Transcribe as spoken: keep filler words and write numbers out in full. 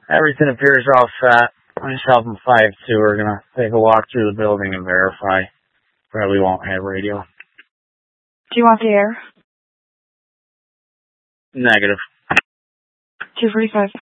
Everything appears all set. Myself and five two are gonna take a walk through the building and verify. Probably won't have radio. Do you want the air? Negative. two forty-five.